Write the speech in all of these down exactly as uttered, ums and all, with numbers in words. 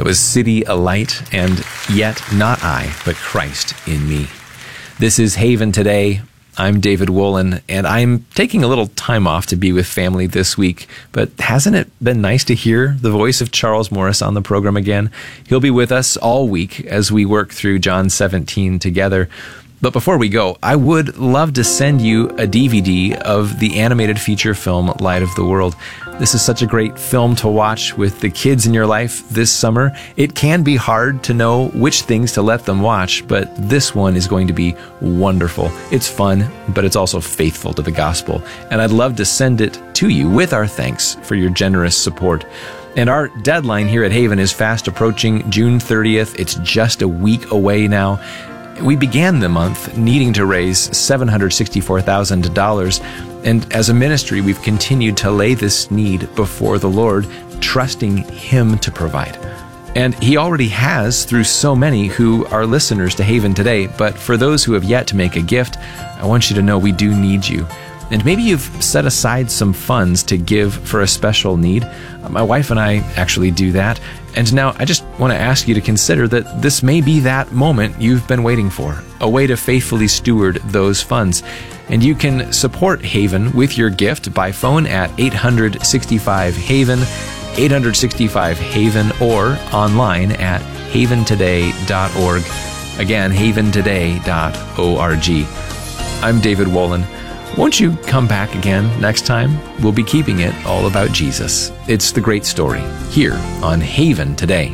was City Alight and Yet Not I, but Christ in Me. This is Haven Today. I'm David Wolin, and I'm taking a little time off to be with family this week, but hasn't it been nice to hear the voice of Charles Morris on the program again? He'll be with us all week as we work through John seventeen together. But before we go, I would love to send you a D V D of the animated feature film Light of the World. This is such a great film to watch with the kids in your life this summer. It can be hard to know which things to let them watch, but this one is going to be wonderful. It's fun, but it's also faithful to the gospel. And I'd love to send it to you with our thanks for your generous support. And our deadline here at Haven is fast approaching, June thirtieth. It's just a week away now. We began the month needing to raise seven hundred sixty-four thousand dollars, and as a ministry, we've continued to lay this need before the Lord, trusting Him to provide. And He already has through so many who are listeners to Haven Today, but for those who have yet to make a gift, I want you to know we do need you. And maybe you've set aside some funds to give for a special need. My wife and I actually do that. And now I just want to ask you to consider that this may be that moment you've been waiting for, a way to faithfully steward those funds. And you can support Haven with your gift by phone at eight hundred sixty-five Haven, eight hundred sixty-five Haven, or online at haven today dot org. Again, haven today dot org. I'm David Wolin. Won't you come back again next time? We'll be keeping it all about Jesus. It's the great story here on Haven Today.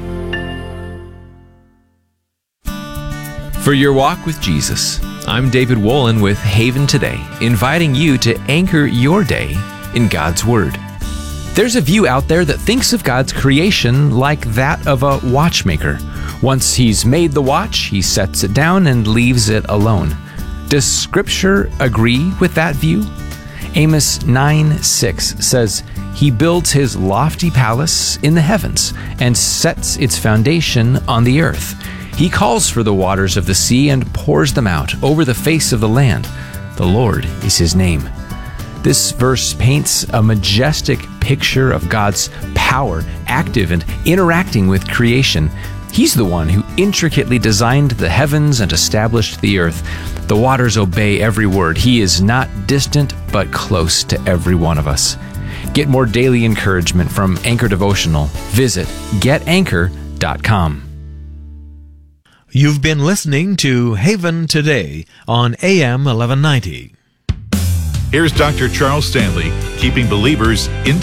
For your walk with Jesus, I'm David Wolin with Haven Today, inviting you to anchor your day in God's Word. There's a view out there that thinks of God's creation like that of a watchmaker. Once he's made the watch, he sets it down and leaves it alone. Does Scripture agree with that view? Amos nine six says, He builds His lofty palace in the heavens and sets its foundation on the earth. He calls for the waters of the sea and pours them out over the face of the land. The Lord is His name. This verse paints a majestic picture of God's power, active and interacting with creation. He's the one who intricately designed the heavens and established the earth. The waters obey every word. He is not distant, but close to every one of us. Get more daily encouragement from Anchor Devotional. Visit get anchor dot com. You've been listening to Haven Today on A M eleven ninety. Here's Doctor Charles Stanley, keeping believers in